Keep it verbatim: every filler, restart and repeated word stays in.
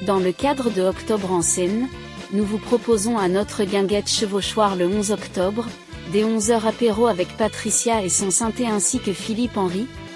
Dans le cadre de Octobre en scène, nous vous proposons à notre guinguette chevauchoir le onze octobre, dès onze heures apéro avec Patricia et son synthé ainsi que Philippe Henry,